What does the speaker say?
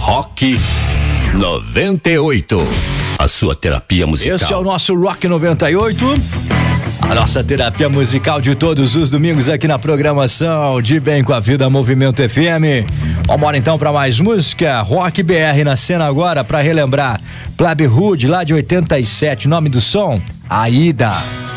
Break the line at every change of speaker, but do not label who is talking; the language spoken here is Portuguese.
Rock 98. A sua terapia musical.
Este é o nosso Rock 98. A nossa terapia musical de todos os domingos aqui na programação de Bem com a Vida Movimento FM. Vamos então para mais música. Rock BR na cena agora para relembrar. Plebe Hood lá de 87, nome do som, Aida.